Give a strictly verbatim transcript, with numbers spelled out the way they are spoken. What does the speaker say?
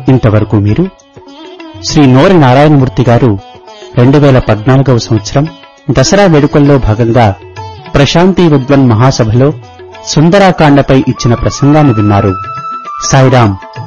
ఇంతవరకు మీరు శ్రీ నోరి నారాయణమూర్తి గారు రెండు వేల పద్నాలుగవ సంవత్సరం దసరా వేడుకల్లో భాగంగా ప్రశాంతి విద్వన్ మహాసభలో సుందరాకాండపై ఇచ్చిన ప్రసంగాన్ని విన్నారు. సాయిరాం.